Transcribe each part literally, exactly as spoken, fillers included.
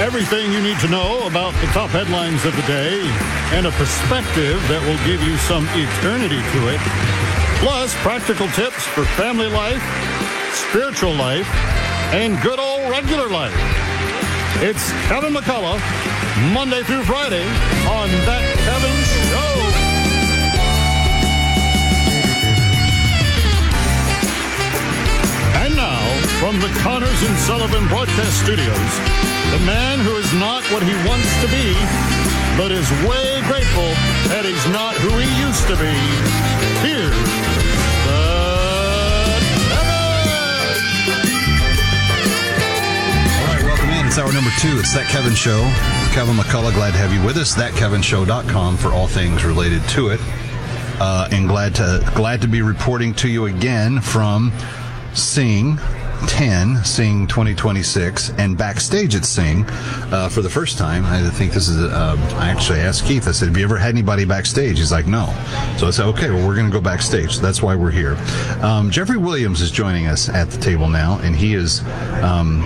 Everything you need to know about the top headlines of the day and a perspective that will give you some eternity to it. Plus, practical tips for family life, spiritual life, and good old regular life. It's Kevin McCullough, Monday through Friday on That Kevin Show. And now, from the Connors and Sullivan Broadcast Studios, the man who is not what he wants to be, but is way grateful that he's not who he used to be. Here's the Kevin! All right, welcome in. It's hour number two. It's That Kevin Show. Kevin McCullough, glad to have you with us. that kevin show dot com for all things related to it. Uh, and glad to glad to be reporting to you again from Sing ten, Sing twenty twenty-six, and backstage at Sing uh, for the first time. I think this is, uh, I actually asked Keith, I said, have you ever had anybody backstage? He's like, no. So I said, okay, well, we're going to go backstage. So that's why we're here. Um, Jeffrey Williams is joining us at the table now, and he is, um,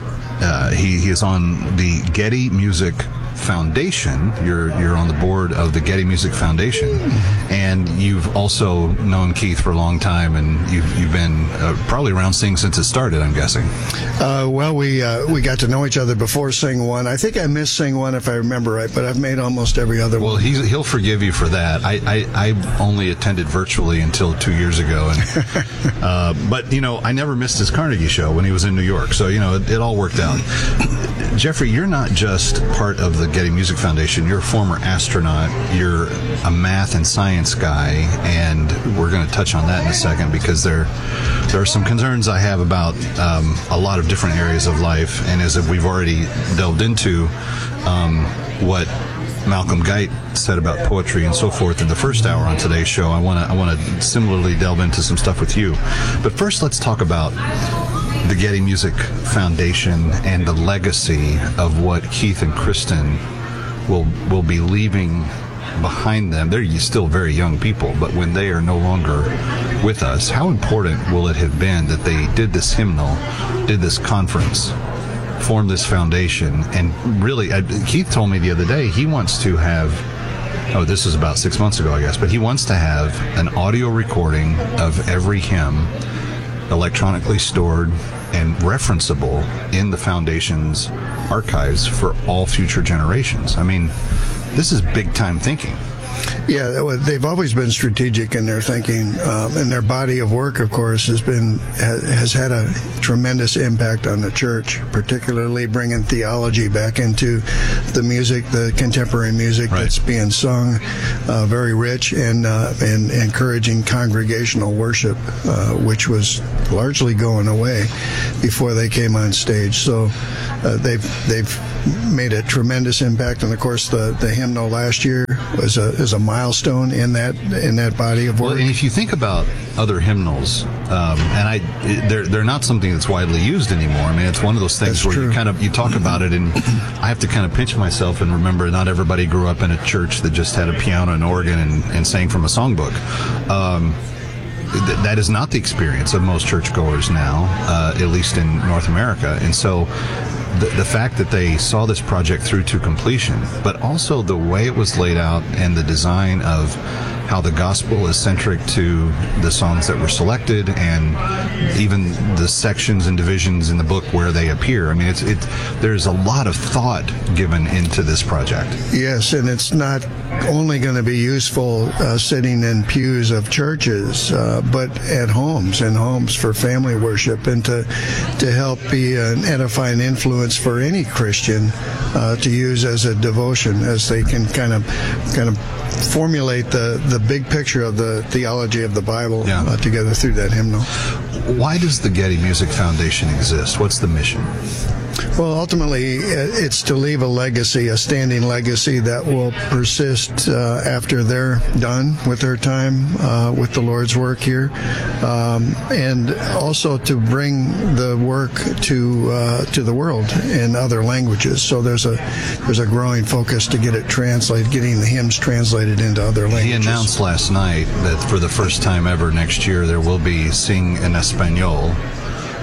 uh, he, he is on the Getty Music Foundation. You're you're on the board of the Getty Music Foundation, and you've also known Keith for a long time, and you've you've been uh, probably around Sing since it started, I'm guessing. Uh, well, we uh, we got to know each other before Sing one. I think I missed Sing one if I remember right, but I've made almost every other well, one. Well, he's, he'll forgive you for that. I, I, I only attended virtually until two years ago, and uh, but you know I never missed his Carnegie show when he was in New York, so you know it, it all worked out. Jeffrey, you're not just part of the Getty Music Foundation. You're a former astronaut. You're a math and science guy, and we're going to touch on that in a second because there, there are some concerns I have about um, a lot of different areas of life. And as we've already delved into um, what Malcolm Guite said about poetry and so forth in the first hour on today's show, I want to I want to similarly delve into some stuff with you. But first, let's talk about the Getty Music Foundation and the legacy of what Keith and Kristen will will be leaving behind them. They're still very young people, but when they are no longer with us, how important will it have been that they did this hymnal, did this conference, formed this foundation, and really, I, Keith told me the other day he wants to have, oh, this is about six months ago, I guess, but he wants to have an audio recording of every hymn electronically stored and referenceable in the Foundation's archives for all future generations. I mean, this is big-time thinking. Yeah, they've always been strategic in their thinking, um, and their body of work, of course, has been has had a tremendous impact on the church, particularly bringing theology back into the music, the contemporary music right. that's being sung, uh, very rich, and uh, and encouraging congregational worship, uh, which was largely going away before they came on stage. So uh, they've they've made a tremendous impact, and of course, the the hymnal last year was a is a milestone in that in that body of work. Well, and if you think about other hymnals, um, and I, they're they're not something that's widely used anymore. I mean, it's one of those things that's where true. you kind of you talk about it, and I have to kind of pinch myself and remember not everybody grew up in a church that just had a piano and organ and, and sang from a songbook. Um, th- that is not the experience of most churchgoers now, uh, at least in North America, and so. The, the fact that they saw this project through to completion, but also the way it was laid out and the design of how the gospel is centric to the songs that were selected and even the sections and divisions in the book where they appear. I mean, it's it. There's a lot of thought given into this project. Yes, and it's not only going to be useful uh, sitting in pews of churches, uh, but at homes, in homes for family worship, and to to help be an edifying influence for any Christian uh, to use as a devotion, as they can kind of kind of formulate the, the big picture of the theology of the Bible yeah. uh, together through that hymnal. Why does the Getty Music Foundation exist? What's the mission? Well, ultimately, it's to leave a legacy, a standing legacy that will persist uh, after they're done with their time uh, with the Lord's work here, um, and also to bring the work to uh, to the world in other languages. So there's a there's a growing focus to get it translated, getting the hymns translated into other languages. He announced last night that for the first time ever next year there will be Sing en Español.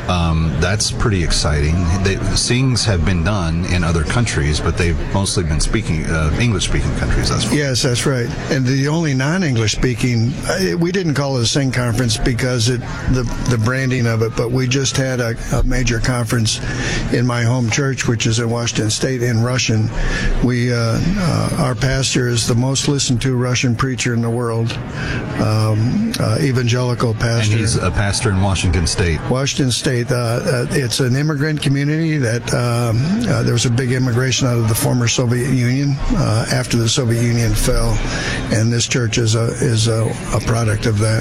Um, that's pretty exciting. They, sings have been done in other countries, but they've mostly been speaking uh, English-speaking countries. That's yes, that's right. And the only non-English speaking, we didn't call it a Sing conference because it the the branding of it, but we just had a, a major conference in my home church, which is in Washington State, in Russian. We uh, uh, our pastor is the most listened to Russian preacher in the world, um, uh, evangelical pastor. And he's a pastor in Washington State. Washington State. Uh, uh, it's an immigrant community that um, uh, there was a big immigration out of the former Soviet Union uh, after the Soviet Union fell, and this church is a is a, a product of that.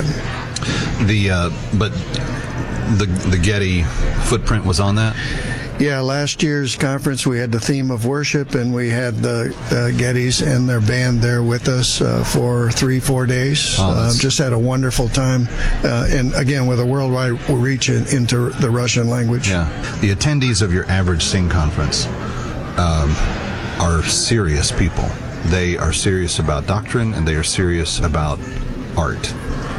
The uh, but the the Getty footprint was on that. Yeah, last year's conference we had the theme of worship, and we had the uh, Gettys and their band there with us uh, for three, four days. Oh, uh, just had a wonderful time, uh, and again with a worldwide reach in, into the Russian language. Yeah, the attendees of your average Sing conference um, are serious people. They are serious about doctrine, and they are serious about art.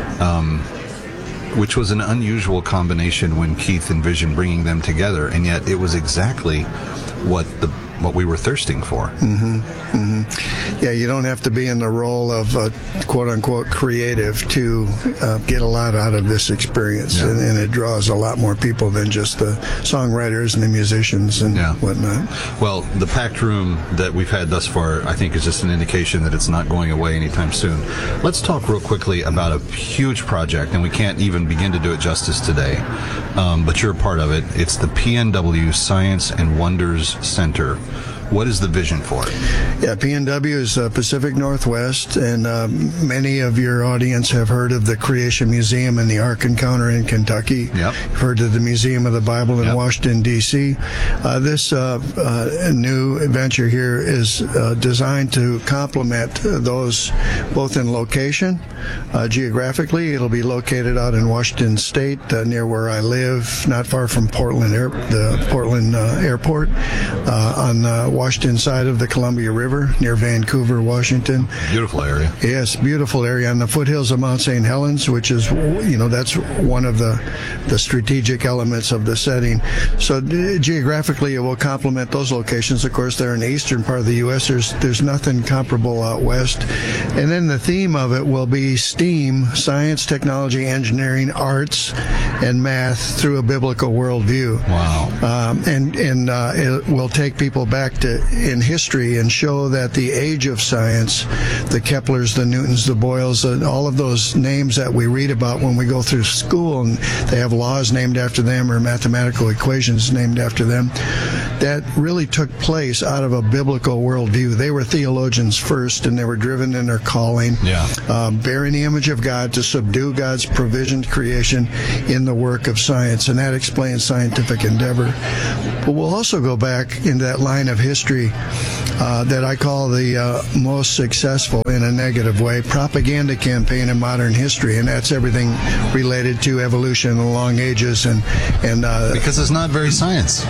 Um, which was an unusual combination when Keith envisioned bringing them together, and yet it was exactly what the what we were thirsting for. Mm-hmm. Mm-hmm. Yeah, you don't have to be in the role of uh, quote-unquote creative to uh, get a lot out of this experience, yeah. and, and it draws a lot more people than just the songwriters and the musicians and yeah. whatnot. Well, the packed room that we've had thus far, I think, is just an indication that it's not going away anytime soon. Let's talk real quickly about a huge project, and we can't even begin to do it justice today, um, but you're a part of it. It's the P N W Science and Wonders Center. What is the vision for it? Yeah, P N W is uh, Pacific Northwest, and uh, many of your audience have heard of the Creation Museum and the Ark Encounter in Kentucky. Yep. You've heard of the Museum of the Bible in yep. Washington, D C Uh, this uh, uh, new venture here is uh, designed to complement those both in location, uh, geographically. It'll be located out in Washington State, uh, near where I live, not far from Portland, Air, the Portland uh, Airport, uh, on uh, Washington side of the Columbia River near Vancouver, Washington. Beautiful area. Yes, beautiful area on the foothills of Mount Saint Helens, which is, you know, that's one of the the strategic elements of the setting. So uh, geographically, it will complement those locations. Of course, they're in the eastern part of the U S. There's there's nothing comparable out west. And then the theme of it will be STEAM, science, technology, engineering, arts, and math through a biblical worldview. Wow. Um, and and uh, it will take people back to in history and show that the age of science, the Keplers, the Newtons, the Boyles, and all of those names that we read about when we go through school, and they have laws named after them or mathematical equations named after them, that really took place out of a biblical worldview. They were theologians first, and they were driven in their calling, yeah. uh, bearing the image of God to subdue God's provisioned creation in the work of science, and that explains scientific endeavor. But we'll also go back into that line of history uh, that I call the uh, most successful, in a negative way, propaganda campaign in modern history, and that's everything related to evolution and the long ages, and and uh, because it's not very science.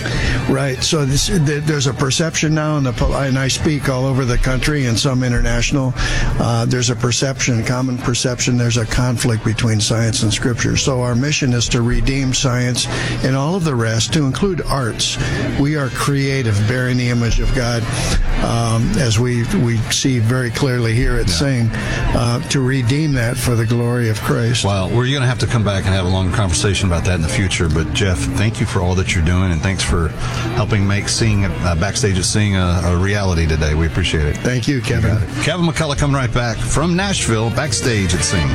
Right. So this, there's a perception now, and, the, and I speak all over the country and some international. Uh, there's a perception, common perception. There's a conflict between science and Scripture. So our mission is to redeem science and all of the rest, to include arts. We are creative, bearing the image of God, um, as we we see very clearly here at yeah. Sing, uh, to redeem that for the glory of Christ. Well, we're going to have to come back and have a longer conversation about that in the future. But Jeff, thank you for all that you're doing, and thanks for helping make Sing, uh, Backstage at Sing, a, a reality today. We appreciate it. Thank you, Kevin. You Kevin McCullough coming right back from Nashville, Backstage at Sing.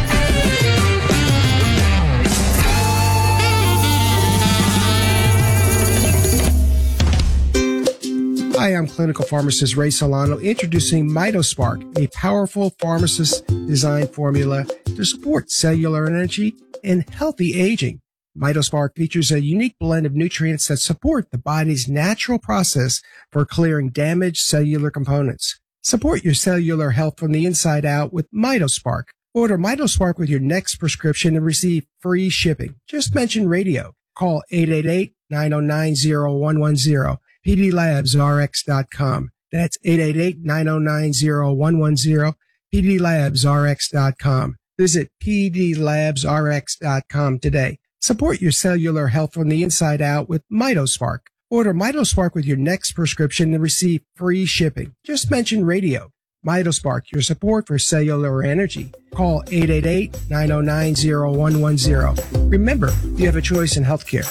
Hi, I'm clinical pharmacist Ray Solano, introducing MitoSpark, a powerful pharmacist design formula to support cellular energy and healthy aging. MitoSpark features a unique blend of nutrients that support the body's natural process for clearing damaged cellular components. Support your cellular health from the inside out with MitoSpark. Order MitoSpark with your next prescription and receive free shipping. Just mention radio. Call eight eight eight, nine oh nine, oh one one oh, p d labs r x dot com. That's eight eight eight, nine oh nine, oh one one oh, p d labs r x dot com. Visit p d labs r x dot com today. Support your cellular health from the inside out with MitoSpark. Order MitoSpark with your next prescription and receive free shipping. Just mention radio. MitoSpark, your support for cellular energy. Call eight eight eight, nine oh nine, oh one one oh. Remember, you have a choice in healthcare.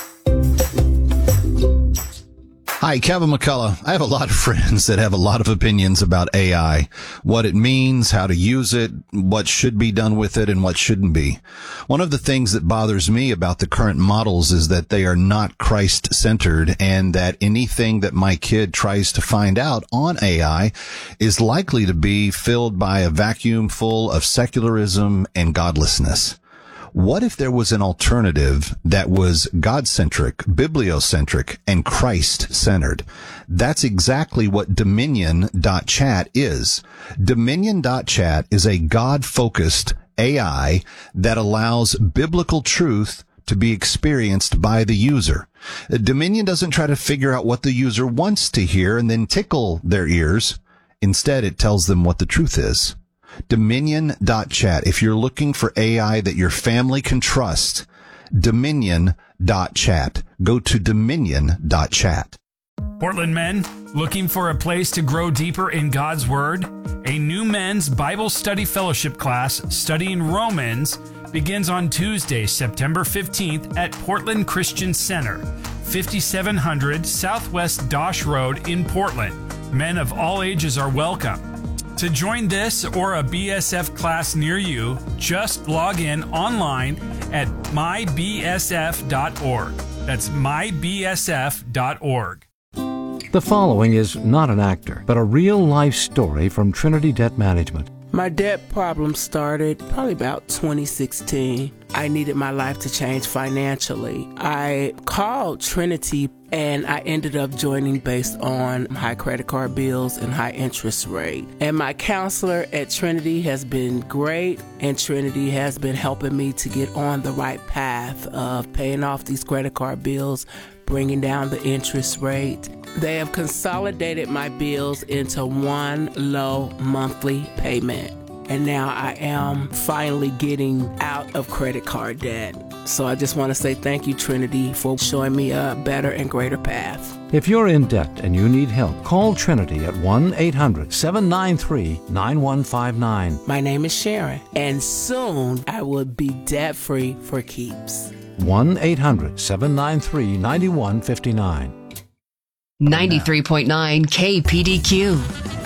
Hi, Kevin McCullough. I have a lot of friends that have a lot of opinions about A I, what it means, how to use it, what should be done with it, and what shouldn't be. One of the things that bothers me about the current models is that they are not Christ-centered, and that anything that my kid tries to find out on A I is likely to be filled by a vacuum full of secularism and godlessness. What if there was an alternative that was God-centric, bibliocentric, and Christ-centered? That's exactly what Dominion dot chat is. Dominion dot chat is a God-focused A I that allows biblical truth to be experienced by the user. Dominion doesn't try to figure out what the user wants to hear and then tickle their ears. Instead, it tells them what the truth is. Dominion dot chat. If you're looking for A I that your family can trust, Dominion dot chat. Go to Dominion dot chat. Portland men, looking for a place to grow deeper in God's Word? A new men's Bible study fellowship class studying Romans begins on Tuesday, September fifteenth at Portland Christian Center, fifty-seven hundred Southwest Dosh Road in Portland. Men of all ages are welcome. To join this or a B S F class near you, just log in online at my b s f dot org. That's my b s f dot org. The following is not an actor, but a real-life story from Trinity Debt Management. My debt problem started probably about twenty sixteen. I needed my life to change financially. I called Trinity and I ended up joining based on high credit card bills and high interest rate. And my counselor at Trinity has been great, and Trinity has been helping me to get on the right path of paying off these credit card bills, bringing down the interest rate. They have consolidated my bills into one low monthly payment. And now I am finally getting out of credit card debt. So I just want to say thank you, Trinity, for showing me a better and greater path. If you're in debt and you need help, call Trinity at one eight hundred seven nine three nine one five nine. My name is Sharon, and soon I will be debt-free for keeps. one eight hundred seven nine three nine one five nine. ninety-three point nine K P D Q.